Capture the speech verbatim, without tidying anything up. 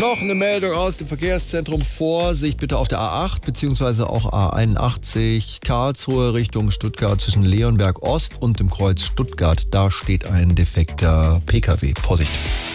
Noch eine Meldung aus dem Verkehrszentrum. Vorsicht bitte auf der A acht bzw. auch A einundachtzig Karlsruhe Richtung Stuttgart zwischen Leonberg Ost und dem Kreuz Stuttgart. Da steht ein defekter P K W. Vorsicht.